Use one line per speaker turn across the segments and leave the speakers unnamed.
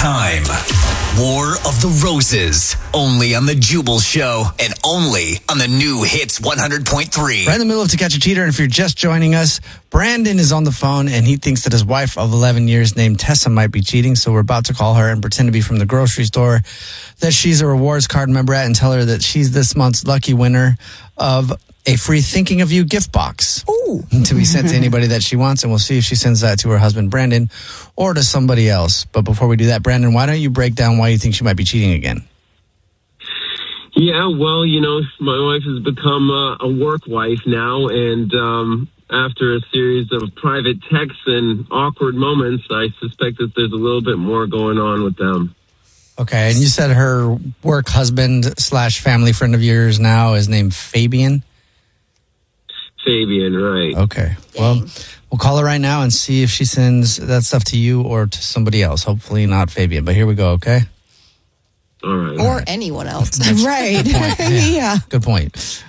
time. War of the Roses. Only on The Jubal Show and only on the new Hits 100.3.
Right in the middle of To Catch a Cheater, and if you're just joining us, Brandon is on the phone, and he thinks that his wife of 11 years named Tessa might be cheating, so we're about to call her and pretend to be from the grocery store that she's a rewards card member at and tell her that she's this month's lucky winner of a free Thinking of You gift box.
Ooh.
To be sent to anybody that she wants, and we'll see if she sends that to her husband, Brandon, or to somebody else. But before we do that, Brandon, why don't you break down why you think she might be cheating again?
Yeah, well, my wife has become a work wife now, and after a series of private texts and awkward moments, I suspect that there's a little bit more going on with them.
Okay, and you said her work husband / family friend of yours now is named Fabian?
Fabian, right.
Okay. Well, we'll call her right now and see if she sends that stuff to you or to somebody else. Hopefully not Fabian, but here we go, okay?
All right.
Or anyone else.
Right.
Good point.
Yeah.
Good point.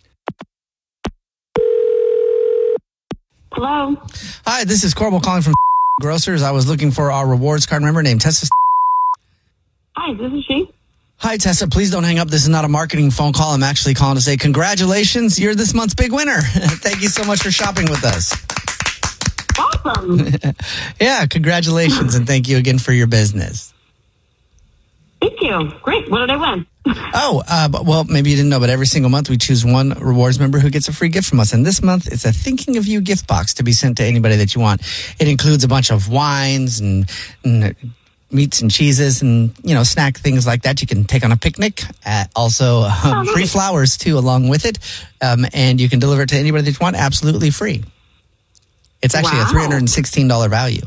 Hello.
Hi, this is Corbel calling from Grocers. I was looking for our rewards card member named Tessa.
Hi, this is she.
Hi, Tessa. Please don't hang up. This is not a marketing phone call. I'm actually calling to say congratulations. You're this month's big winner. Thank you so much for shopping with us.
Awesome.
Yeah, congratulations, and thank you again for your business.
Thank you. Great. What did I win?
Well, maybe you didn't know, but every single month we choose one rewards member who gets a free gift from us. And this month, it's a Thinking of You gift box to be sent to anybody that you want. It includes a bunch of wines and meats and cheeses and, snack things like that you can take on a picnic. Also, free flowers, too, along with it. And you can deliver it to anybody that you want absolutely free. It's actually a $316 value.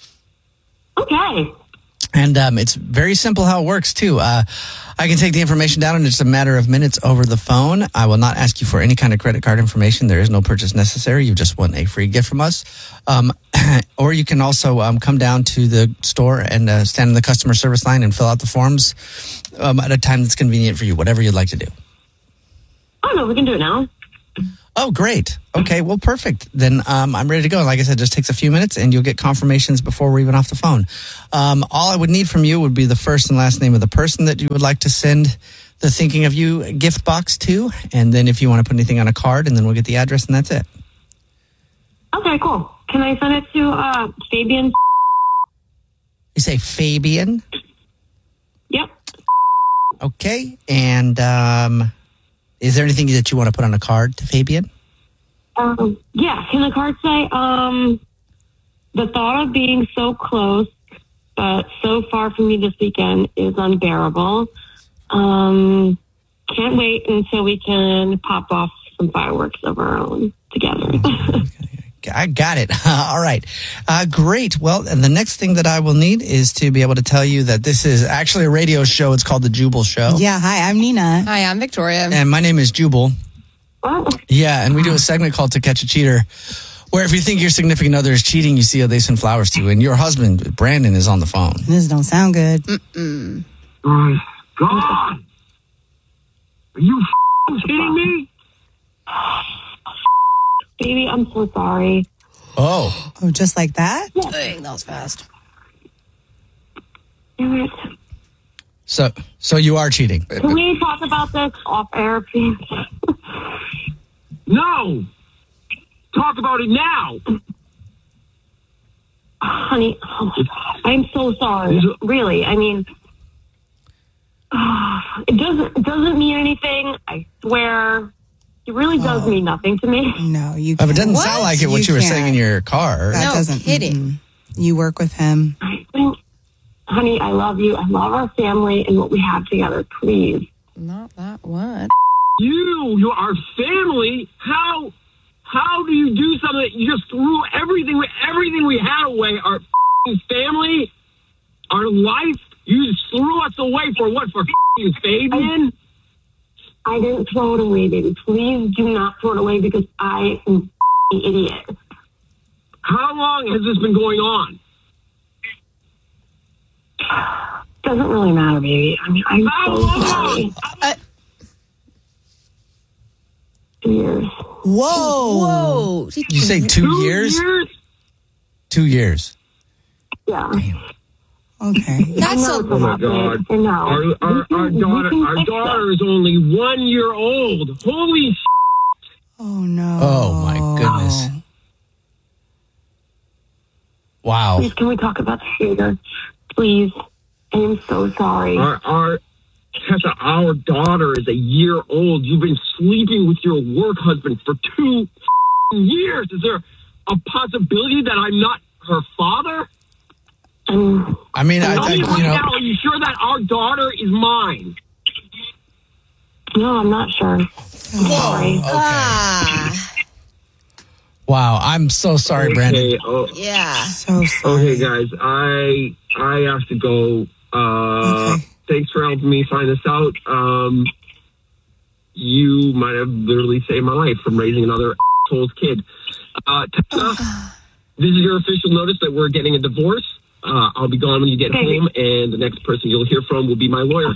Okay.
And it's very simple how it works, too. I can take the information down in just a matter of minutes over the phone. I will not ask you for any kind of credit card information. There is no purchase necessary. You just want a free gift from us. Or you can also come down to the store and stand in the customer service line and fill out the forms at a time that's convenient for you, whatever you'd like to do.
Oh, no, we can do it now.
Oh, great. Okay, well, perfect. Then I'm ready to go. Like I said, it just takes a few minutes, and you'll get confirmations before we're even off the phone. All I would need from you would be the first and last name of the person that you would like to send the Thinking of You gift box to, and then if you want to put anything on a card, and then we'll get the address, and that's it.
Okay, cool. Can I send it to Fabian?
You say Fabian?
Yep.
Okay, and is there anything that you want to put on a card to Fabian?
Yeah, can the card say, the thought of being so close, but so far from you this weekend is unbearable. Can't wait until we can pop off some fireworks of our own together.
I got it. All right. Great. Well, and the next thing that I will need is to be able to tell you that this is actually a radio show. It's called The Jubal Show.
Yeah. Hi, I'm Nina.
Hi, I'm Victoria.
And my name is Jubal.
Oh,
Yeah, and we do a segment called To Catch a Cheater, where if you think your significant other is cheating, you see how they send flowers to you. And your husband, Brandon, is on the phone.
This don't sound good.
Oh, my God. Are you kidding me?
baby, I'm so sorry.
Oh.
Oh, just like that?
Dang, that was fast.
Damn it.
So you are cheating.
Can we talk about this off air, please?
No! Talk about it now!
Honey, oh my God. I'm so sorry. Really, I mean, it doesn't mean anything. I swear. It really does mean nothing to me.
No, you
But
can't.
it doesn't sound like it, what you were saying in your car.
That
No
doesn't.
kidding.
You work with him.
Honey, I love you. I love our family and what we have together. Please.
Not that what?
You are family. How do you do something that you just threw everything we had away? Our family, our life. You just threw us away for what? For Fabian?
I didn't throw it away, baby. Please do not throw it away because I am an idiot.
How long has this been going on?
Doesn't really matter, baby. I mean, I'm so sorry. 2 years.
Whoa.
You say 2 years? 2 years.
Yeah.
Okay.
That's
I know
a
it's a
Oh my
lot,
God.
babe. I know.
Our daughter is only 1 year old. Holy
Oh, no.
Oh, my goodness. Wow.
Please, can we talk about this later? Please. I am so sorry.
Tessa, our daughter is 1 year old. You've been sleeping with your work husband for 2 years. Is there a possibility that I'm not her father?
I mean,
Tell me right
you know,
now, are you sure that our daughter is mine?
No, I'm not sure. Sorry.
okay.
Ah,
Wow. I'm so sorry, Brandon.
Okay,
yeah.
So sorry.
okay, guys. I have to go.
Okay.
Thanks for helping me find this out. You might have literally saved my life from raising another asshole's kid. Tessa, this is your official notice that we're getting a divorce. I'll be gone when you get home, and the next person you'll hear from will be my lawyer.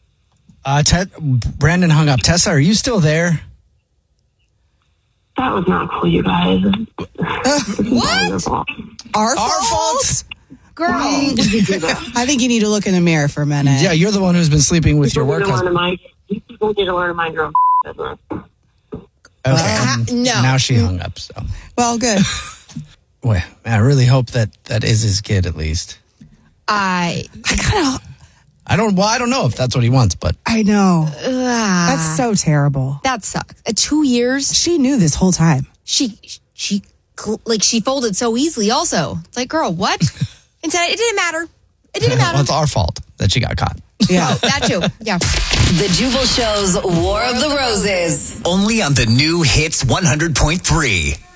Brandon hung up. Tessa, are you still there?
That was not cool, you guys.
What?
Our fault?
Girl.
I think you need to look in the mirror for a minute.
Yeah, you're the one who's been sleeping with your work husband.
You people need to learn to mind your own business.
Okay.
no.
Now she hung up. So,
Well, good.
well, I really hope that is his kid at least.
I
I don't know if that's what he wants, but
I know. That's so terrible.
that sucks. 2 years.
She knew this whole time.
She folded so easily. Also, it's like, girl, what? And said it didn't matter. It didn't matter.
well, it's our fault that she got caught.
Yeah.
That too. Yeah.
The Jubal Show's War of the Roses.
Only on the new Hits 100.3.